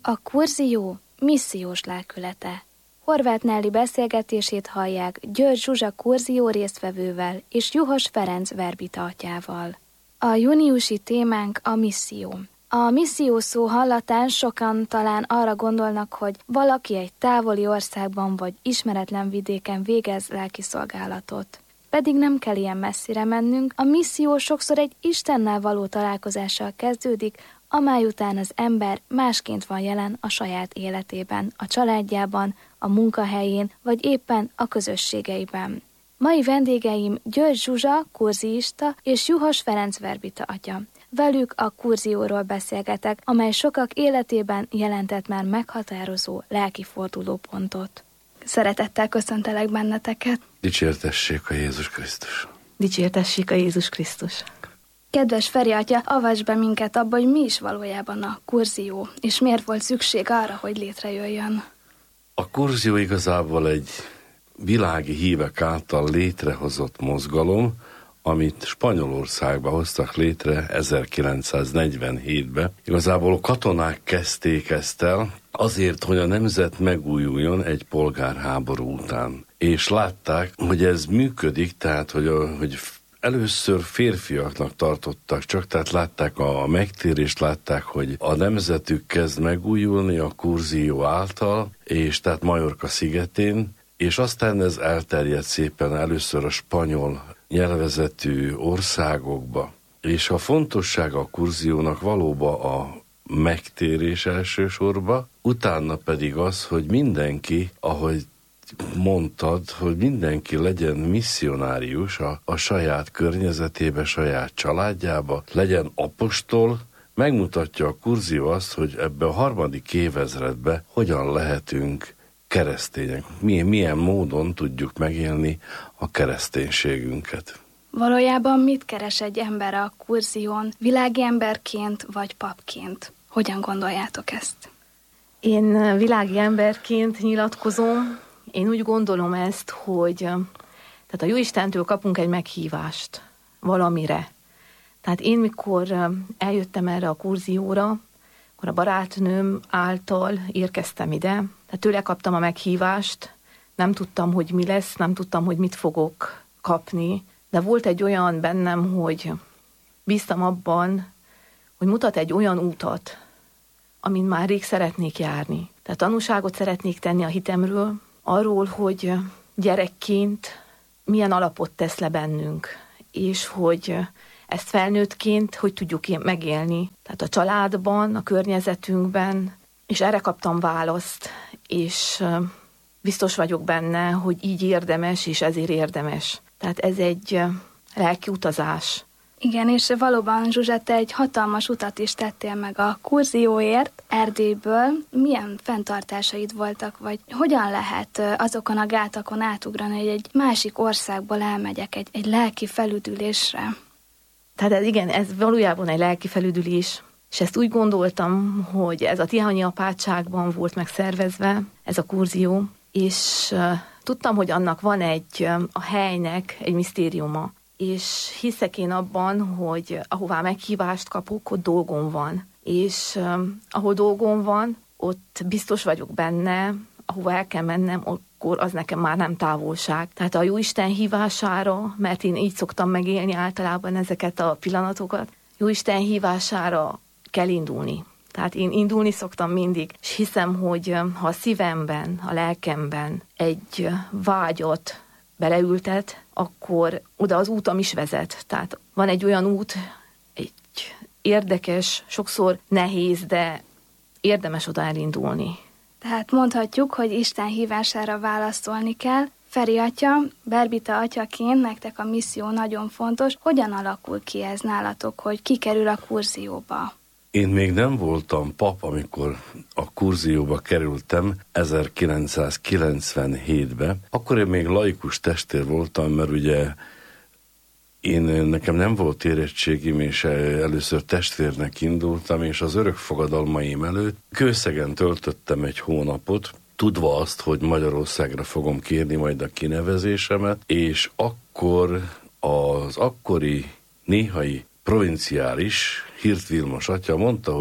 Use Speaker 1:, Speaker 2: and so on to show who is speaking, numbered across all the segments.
Speaker 1: A kurzió missziós lelkülete. Horváth Nelly beszélgetését hallják György Zsuzsa kurzió résztvevővel és Juhos Ferenc verbita atyával. A júniusi témánk a misszió. A misszió szó hallatán sokan talán arra gondolnak, hogy valaki egy távoli országban vagy ismeretlen vidéken végez lelkiszolgálatot. Pedig nem kell ilyen messzire mennünk, a misszió sokszor egy Istennel való találkozással kezdődik, amely után az ember másként van jelen a saját életében, a családjában, a munkahelyén, vagy éppen a közösségeiben. Mai vendégeim György Zsuzsa, kurziista, és Juhos Ferenc verbita atya. Velük a kurzióról beszélgetek, amely sokak életében jelentett már meghatározó lelki fordulópontot. Szeretettel köszöntelek benneteket.
Speaker 2: Dicsértessék a Jézus Krisztus.
Speaker 3: Dicsértessék a Jézus Krisztus.
Speaker 1: Kedves Feri atya, avass be minket abba, hogy mi is valójában a kurzió, és miért volt szükség arra, hogy létrejöjjön.
Speaker 2: A kurzió igazából egy világi hívek által létrehozott mozgalom, amit Spanyolországba hoztak létre 1947-ben. Igazából a katonák kezdték ezt el, azért, hogy a nemzet megújuljon egy polgárháború után. És látták, hogy ez működik, tehát, hogy először férfiaknak tartottak csak, tehát látták a megtérést, látták, hogy a nemzetük kezd megújulni a kurzió által, és tehát Majorka szigetén, és aztán ez elterjedt szépen először a spanyol nyelvezetű országokba. És a fontossága a kurziónak valóban a megtérés elsősorban, utána pedig az, hogy mindenki, ahogy mondtad, hogy mindenki legyen misszionárius a saját környezetébe, saját családjába, legyen apostol, megmutatja a kurzió azt, hogy ebbe a 3. évezredbe hogyan lehetünk keresztények, milyen módon tudjuk megélni a kereszténységünket.
Speaker 1: Valójában mit keres egy ember a kurzión, világi emberként vagy papként? Hogyan gondoljátok ezt?
Speaker 3: Én világi emberként nyilatkozom. Én úgy gondolom ezt, hogy tehát a Jóistentől kapunk egy meghívást valamire. Tehát én, mikor eljöttem erre a kurzióra, akkor a barátnőm által érkeztem ide, tehát tőle kaptam a meghívást, nem tudtam, hogy mi lesz, nem tudtam, hogy mit fogok kapni, de volt egy olyan bennem, hogy bíztam abban, hogy mutat egy olyan útat, amin már rég szeretnék járni. Tehát tanúságot szeretnék tenni a hitemről, arról, hogy gyerekként milyen alapot tesz le bennünk, és hogy ezt felnőttként hogy tudjuk megélni. Tehát a családban, a környezetünkben, és erre kaptam választ, és biztos vagyok benne, hogy így érdemes, és ezért érdemes. Tehát ez egy lelki utazás.
Speaker 1: Igen, és valóban, Zsuzsa, te egy hatalmas utat is tettél meg a kurzióért Erdélyből. Milyen fenntartásaid voltak, vagy hogyan lehet azokon a gátakon átugrani, hogy egy másik országból elmegyek egy lelki felüdülésre?
Speaker 3: Tehát ez valójában egy lelki felüdülés, és ezt úgy gondoltam, hogy ez a Tihanyi apátságban volt megszervezve, ez a kurzió, és tudtam, hogy annak van a helynek egy misztériuma, és hiszek én abban, hogy ahová meghívást kapok, ott dolgom van. És ahol dolgom van, ott biztos vagyok benne, ahova el kell mennem, akkor az nekem már nem távolság. Tehát a Jóisten hívására, mert én így szoktam megélni általában ezeket a pillanatokat, Jóisten hívására kell indulni. Tehát én indulni szoktam mindig, és hiszem, hogy ha a szívemben, a lelkemben egy vágyat beleültet, akkor oda az útam is vezet. Tehát van egy olyan út, egy érdekes, sokszor nehéz, de érdemes oda elindulni.
Speaker 1: Tehát mondhatjuk, hogy Isten hívására válaszolni kell. Feri atya, verbita atyaként nektek a misszió nagyon fontos. Hogyan alakul ki ez nálatok, hogy ki kerül a kurzióba?
Speaker 2: Én még nem voltam pap, amikor a kurzióba kerültem 1997-ben. Akkor én még laikus testvér voltam, mert ugye nekem nem volt érettségim, és először testvérnek indultam, és az örökfogadalmaim előtt Kőszegen töltöttem egy hónapot, tudva azt, hogy Magyarországra fogom kérni majd a kinevezésemet, és akkor az akkori néhai provinciális Hirt Vilmos atya mondta, hogy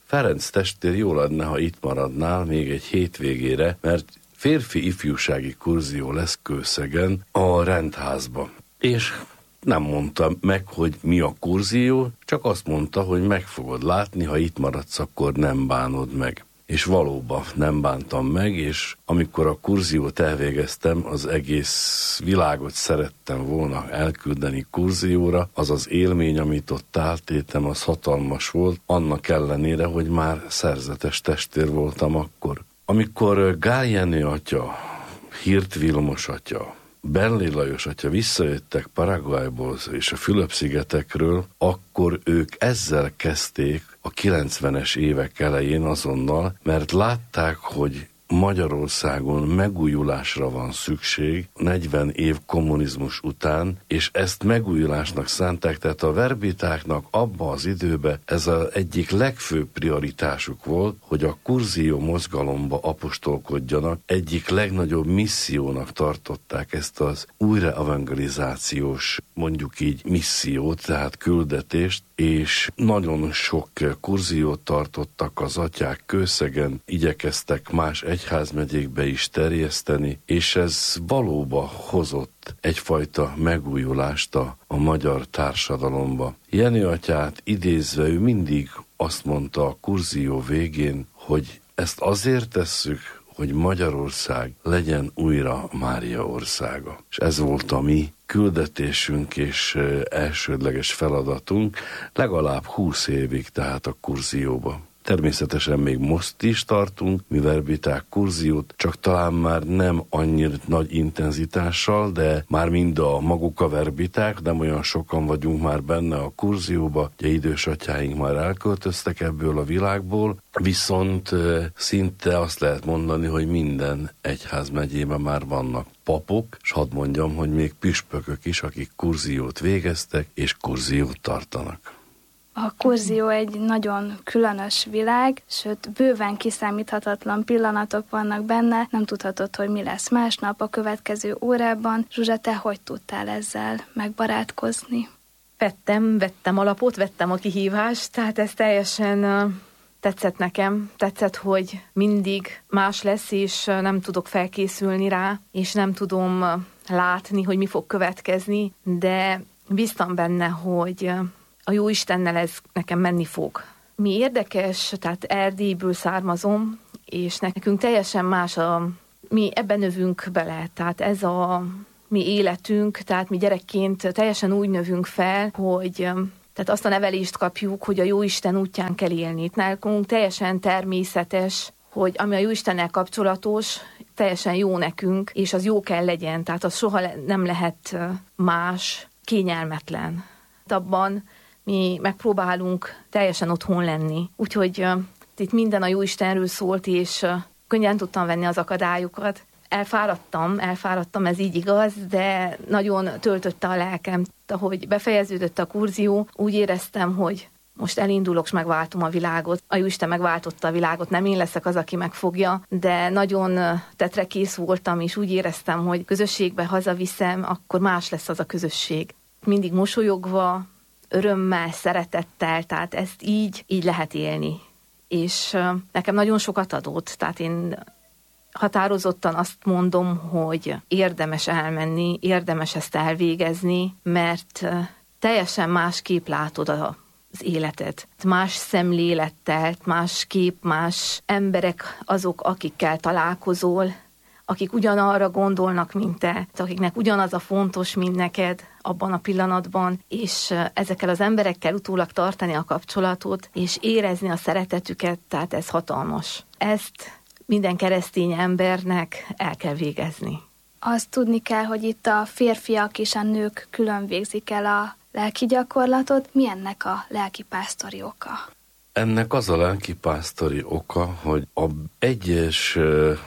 Speaker 2: Ferenc testvér, jó lenne, ha itt maradnál még egy hétvégére, mert férfi ifjúsági kurzió lesz Kőszegen a rendházba. És nem mondta meg, hogy mi a kurzió, csak azt mondta, hogy meg fogod látni, ha itt maradsz, akkor nem bánod meg. És valóban nem bántam meg, és amikor a kurziót elvégeztem, az egész világot szerettem volna elküldeni kurzióra, az az élmény, amit ott átéltem, az hatalmas volt, annak ellenére, hogy már szerzetes testvér voltam akkor. Amikor Gál Jenő atya, Hirt Vilmos atya, Berli Lajos atya visszajöttek Paraguayból és a Fülöp-szigetekről, akkor ők ezzel kezdték a 90-es évek elején azonnal, mert látták, hogy Magyarországon megújulásra van szükség 40 év kommunizmus után, és ezt megújulásnak szánták, tehát a verbitáknak abba az időben ez az egyik legfőbb prioritásuk volt, hogy a kurzió mozgalomba apostolkodjanak, egyik legnagyobb missziónak tartották ezt az újraevangelizációs, mondjuk így missziót, tehát küldetést, és nagyon sok kurziót tartottak az atyák Kőszegen, igyekeztek más egyházmegyékbe is terjeszteni, és ez valóban hozott egyfajta megújulást a magyar társadalomba. Jenő atyát idézve ő mindig azt mondta a kurzió végén, hogy ezt azért tesszük, hogy Magyarország legyen újra Mária országa. És ez volt a mi küldetésünk és elsődleges feladatunk legalább 20 évig, tehát a kurzióba. Természetesen még most is tartunk, mi verbiták kurziót, csak talán már nem annyira nagy intenzitással, de már mind a maguk a verbiták, nem olyan sokan vagyunk már benne a kurzióba, ugye idős atyáink már elköltöztek ebből a világból, viszont szinte azt lehet mondani, hogy minden egyházmegyében már vannak papok, és hadd mondjam, hogy még püspökök is, akik kurziót végeztek és kurziót tartanak.
Speaker 1: A kurzió egy nagyon különös világ, sőt, bőven kiszámíthatatlan pillanatok vannak benne, nem tudhatod, hogy mi lesz másnap a következő órában. Zsuzsa, te hogy tudtál ezzel megbarátkozni?
Speaker 3: Vettem alapot, vettem a kihívást, tehát ez teljesen tetszett nekem. Tetszett, hogy mindig más lesz, és nem tudok felkészülni rá, és nem tudom látni, hogy mi fog következni, de bíztam benne, hogy a Jóistennel ez nekem menni fog. Mi érdekes, tehát Erdélyből származom, és nekünk teljesen más mi ebben növünk bele, tehát ez a mi életünk, tehát mi gyerekként teljesen úgy növünk fel, hogy tehát azt a nevelést kapjuk, hogy a Jóisten útján kell élni. Nálunk teljesen természetes, hogy ami a Jóistennel kapcsolatos, teljesen jó nekünk, és az jó kell legyen, tehát az soha nem lehet más, kényelmetlen. Abban mi megpróbálunk teljesen otthon lenni. Úgyhogy itt minden a Jóistenről szólt, és könnyen tudtam venni az akadályokat. Elfáradtam, ez így igaz, de nagyon töltötte a lelkem. Ahogy befejeződött a kurzió, úgy éreztem, hogy most elindulok, és megváltom a világot. A Jóisten megváltotta a világot, nem én leszek az, aki megfogja, de nagyon tetrekész voltam, és úgy éreztem, hogy közösségbe hazaviszem, akkor más lesz az a közösség. Mindig mosolyogva, örömmel, szeretettel, tehát ezt így lehet élni. És nekem nagyon sokat adott, tehát én határozottan azt mondom, hogy érdemes elmenni, érdemes ezt elvégezni, mert teljesen másképp látod az életet. Más szemlélettel, másképp más emberek azok, akikkel találkozol, akik ugyanarra gondolnak, mint te, akiknek ugyanaz a fontos, mint neked abban a pillanatban, és ezekkel az emberekkel utólag tartani a kapcsolatot, és érezni a szeretetüket, tehát ez hatalmas. Ezt minden keresztény embernek el kell végezni.
Speaker 1: Azt tudni kell, hogy itt a férfiak és a nők külön végzik el a lelki gyakorlatot. Mi ennek a lelkipásztori oka?
Speaker 2: Ennek az a lelkipásztori oka, hogy a egyes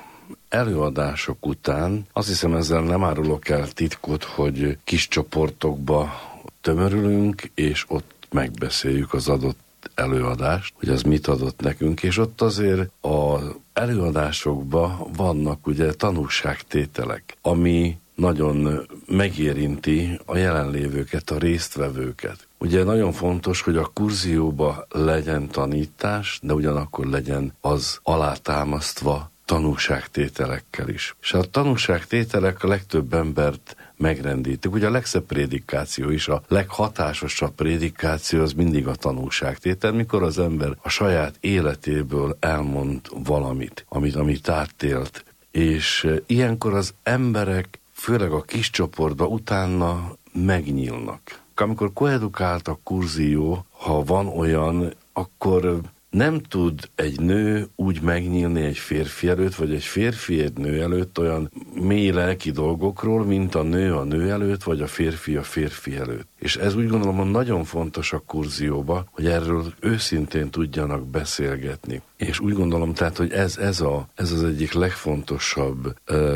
Speaker 2: előadások után, azt hiszem ezzel nem árulok el titkot, hogy kis csoportokba tömörülünk, és ott megbeszéljük az adott előadást, hogy az mit adott nekünk, és ott azért az előadásokban vannak ugye tanúságtételek, ami nagyon megérinti a jelenlévőket, a résztvevőket. Ugye nagyon fontos, hogy a kurzióba legyen tanítás, de ugyanakkor legyen az alátámasztva tanúságtételekkel is. És a tanúságtételek a legtöbb embert megrendítik. Ugye a legszebb prédikáció is, a leghatásosabb prédikáció az mindig a tanúságtétel, mikor az ember a saját életéből elmond valamit, amit átélt. És ilyenkor az emberek, főleg a kis csoportban utána megnyílnak. Amikor koedukált a kurzió, ha van olyan, akkor nem tud egy nő úgy megnyílni egy férfi előtt, vagy egy férfi egy nő előtt olyan mély lelki dolgokról, mint a nő előtt, vagy a férfi előtt. És ez úgy gondolom, hogy nagyon fontos a kurzióba, hogy erről őszintén tudjanak beszélgetni. És úgy gondolom tehát, hogy ez az egyik legfontosabb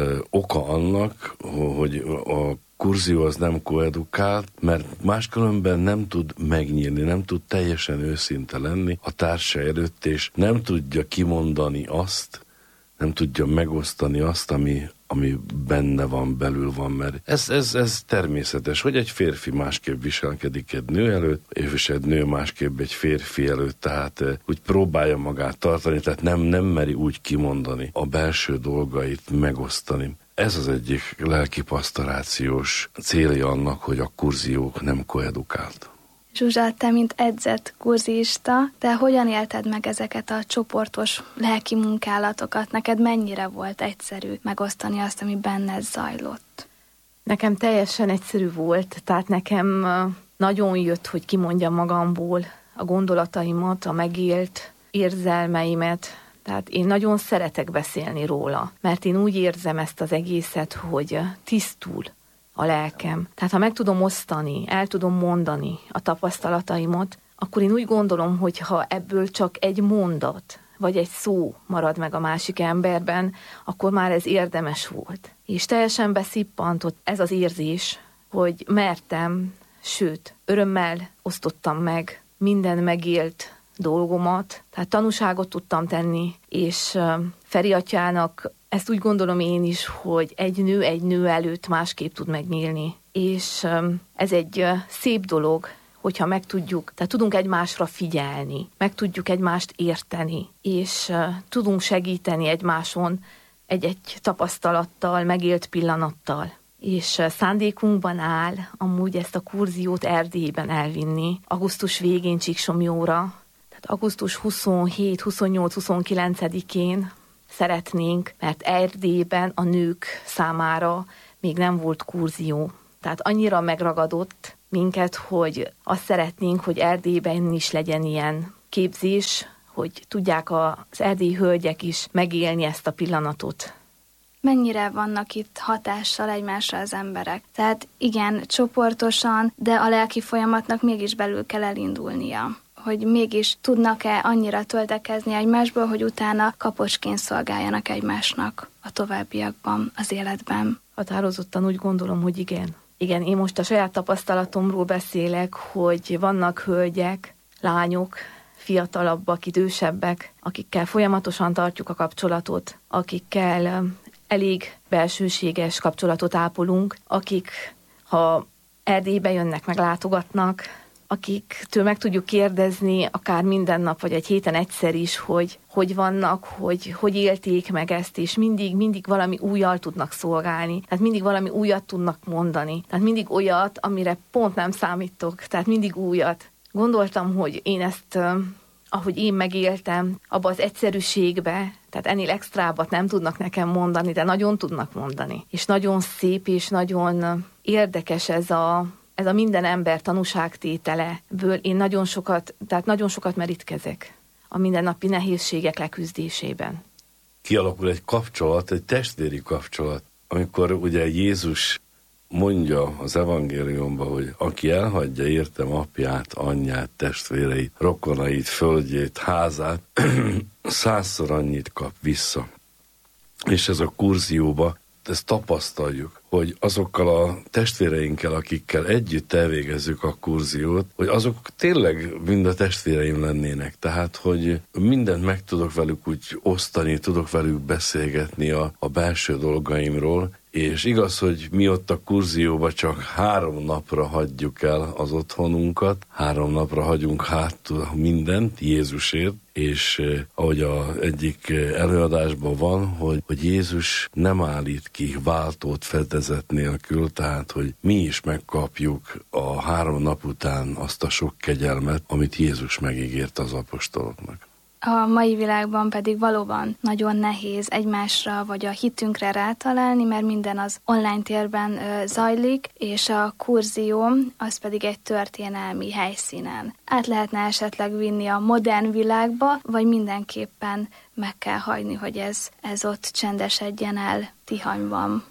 Speaker 2: oka annak, hogy a kurzió az nem koedukált, mert máskülönben nem tud megnyílni, nem tud teljesen őszinte lenni a társa előtt, és nem tudja kimondani azt, nem tudja megosztani azt, ami benne van, belül van, mert ez természetes, hogy egy férfi másképp viselkedik egy nő előtt, és egy nő másképp egy férfi előtt, tehát úgy próbálja magát tartani, tehát nem meri úgy kimondani a belső dolgait, megosztani. Ez az egyik lelkipastorációs célja annak, hogy a kurziók nem koedukált.
Speaker 1: Zsuzsa, te mint edzett kurzista, te hogyan élted meg ezeket a csoportos lelki munkálatokat? Neked mennyire volt egyszerű megosztani azt, ami benned zajlott?
Speaker 3: Nekem teljesen egyszerű volt, tehát nekem nagyon jött, hogy kimondjam magamból a gondolataimat, a megélt érzelmeimet. Tehát én nagyon szeretek beszélni róla, mert én úgy érzem ezt az egészet, hogy tisztul a lelkem. Tehát ha meg tudom osztani, el tudom mondani a tapasztalataimat, akkor én úgy gondolom, hogy ha ebből csak egy mondat, vagy egy szó marad meg a másik emberben, akkor már ez érdemes volt. És teljesen beszippantott ez az érzés, hogy mertem, sőt, örömmel osztottam meg minden megélt dolgomat, tehát tanúságot tudtam tenni, és Feri atyának ezt úgy gondolom én is, hogy egy nő előtt másképp tud megnyílni. És ez egy szép dolog, hogyha meg tudjuk, tehát tudunk egymásra figyelni, meg tudjuk egymást érteni, és tudunk segíteni egymáson egy-egy tapasztalattal, megélt pillanattal. És szándékunkban áll amúgy ezt a kurziót Erdélyben elvinni, augusztus végén Csíksomlyóra, tehát augusztus 27, 28, 29-én szeretnénk, mert Erdélyben a nők számára még nem volt kurzió. Tehát annyira megragadott minket, hogy azt szeretnénk, hogy Erdélyben is legyen ilyen képzés, hogy tudják az erdélyi hölgyek is megélni ezt a pillanatot.
Speaker 1: Mennyire vannak itt hatással egymásra az emberek? Tehát igen, csoportosan, de a lelki folyamatnak mégis belül kell elindulnia. Hogy mégis tudnak-e annyira töltekezni egymásból, hogy utána kapocsként szolgáljanak egymásnak a továbbiakban, az életben.
Speaker 3: Határozottan úgy gondolom, hogy igen. Igen, én most a saját tapasztalatomról beszélek, hogy vannak hölgyek, lányok, fiatalabbak, idősebbek, akikkel folyamatosan tartjuk a kapcsolatot, akikkel elég belsőséges kapcsolatot ápolunk, akik, ha Erdélybe jönnek, meglátogatnak, akiktől meg tudjuk kérdezni akár minden nap, vagy egy héten egyszer is, hogy vannak, hogy élték meg ezt, és mindig valami újjal tudnak szolgálni, tehát mindig valami újat tudnak mondani, tehát mindig olyat, amire pont nem számítok, tehát mindig újat. Gondoltam, hogy én ezt, ahogy én megéltem, abba az egyszerűségbe, tehát ennél extrábbat nem tudnak nekem mondani, de nagyon tudnak mondani. És nagyon szép, és nagyon érdekes ez a minden ember tanúságtételeből én nagyon sokat merítkezek a mindennapi nehézségek leküzdésében.
Speaker 2: Kialakul egy kapcsolat, egy testvéri kapcsolat, amikor ugye Jézus mondja az evangéliumban, hogy aki elhagyja értem apját, anyját, testvéreit, rokonait, földjét, házát, 100-szor annyit kap vissza. És ez a kurzióba ezt tapasztaljuk, hogy azokkal a testvéreinkkel, akikkel együtt elvégezzük a kurziót, hogy azok tényleg mind a testvéreim lennének. Tehát, hogy mindent meg tudok velük úgy osztani, tudok velük beszélgetni a belső dolgaimról, és igaz, hogy mi ott a Kurzióba csak 3 napra hagyjuk el az otthonunkat, 3 napra hagyunk hátul mindent Jézusért, és ahogy egyik előadásban van, hogy Jézus nem állít ki váltót fedezet nélkül, tehát hogy mi is megkapjuk a 3 nap után azt a sok kegyelmet, amit Jézus megígért az apostoloknak.
Speaker 1: A mai világban pedig valóban nagyon nehéz egymásra vagy a hitünkre rátalálni, mert minden az online térben zajlik, és a Kurzió az pedig egy történelmi helyszínen. Át lehetne esetleg vinni a modern világba, vagy mindenképpen meg kell hagyni, hogy ez ott csendesedjen el Tihanyban.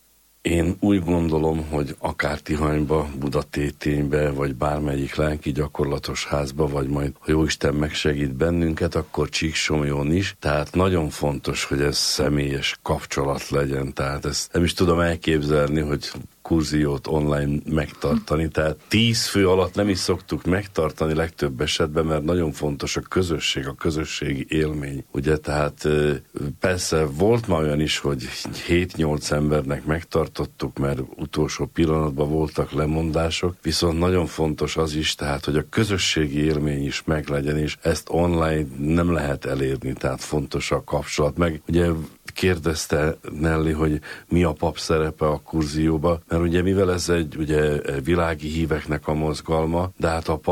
Speaker 2: Én úgy gondolom, hogy akár Tihanyba, Budatéténybe, vagy bármelyik lelki gyakorlatos házba, vagy majd, ha Jóisten megsegít bennünket, akkor Csíksomlyón is. Tehát nagyon fontos, hogy ez személyes kapcsolat legyen. Tehát ezt nem is tudom elképzelni, hogy Kurziót online megtartani, tehát 10 fő alatt nem is szoktuk megtartani legtöbb esetben, mert nagyon fontos a közösség, a közösségi élmény. Ugye, tehát persze volt már olyan is, hogy 7-8 embernek megtartottuk, mert utolsó pillanatban voltak lemondások, viszont nagyon fontos az is, tehát, hogy a közösségi élmény is meglegyen, és ezt online nem lehet elérni, tehát fontos a kapcsolat. Meg ugye kérdezte Nelly, hogy mi a pap szerepe a Kurzióba, mert ugye mivel ez egy ugye világi híveknek a mozgalma, de hát a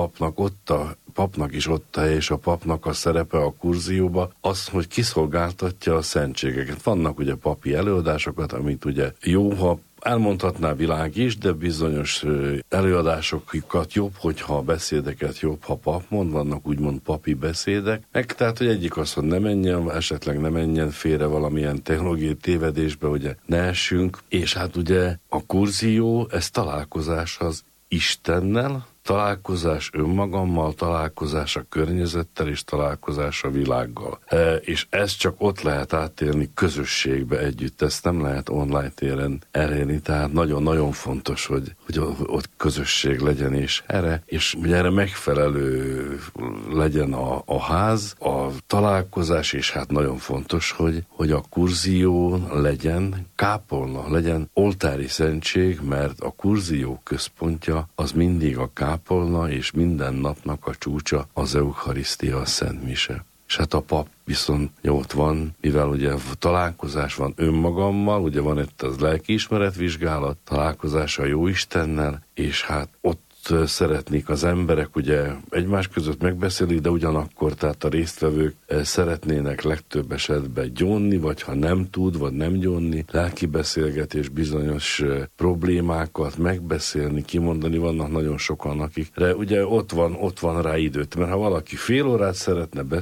Speaker 2: papnak is ott a hely, és a papnak a szerepe a Kurzióba az, hogy kiszolgáltatja a szentségeket. Vannak ugye papi előadásokat, amit ugye jó, ha elmondhatná világ is, de bizonyos előadásokat jobb, hogyha a beszédeket jobb, ha pap mond, vannak úgymond papi beszédek. Meg tehát, hogy egyik az, hogy esetleg ne menjen félre valamilyen technológiai tévedésbe, ugye ne essünk. És hát ugye a Kurzió, ez találkozás az Istennel, találkozás önmagammal, találkozás a környezettel és találkozás a világgal. És ezt csak ott lehet átélni közösségbe együtt, ezt nem lehet online téren elérni, tehát nagyon-nagyon fontos, hogy ott közösség legyen, és erre megfelelő legyen a ház, a találkozás, és hát nagyon fontos, hogy a Kurzió legyen kápolna, legyen oltári szentség, mert a Kurzió központja az mindig a kápolna, és minden napnak a csúcsa az Eucharisztia, a Szent Mise. És hát a pap viszont ott van, mivel ugye találkozás van önmagammal, ugye van itt az lelkiismeretvizsgálat, találkozás a Jóistennel, és hát ott szeretnék az emberek ugye egymás között megbeszélni, de ugyanakkor tehát a résztvevők szeretnének legtöbb esetben gyónni, vagy ha nem tud, vagy nem gyónni, lelki beszélgetés, bizonyos problémákat megbeszélni, kimondani, vannak nagyon sokan, akikre ugye ott van rá időt, mert ha valaki fél órát szeretne beszélni,